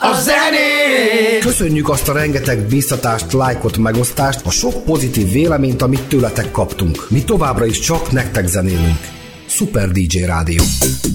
a zenét! Köszönjük azt a rengeteg bíztatást, lájkot, megosztást, a sok pozitív véleményt, amit tőletek kaptunk. Mi továbbra is csak nektek zenélünk. Super DJ Rádió.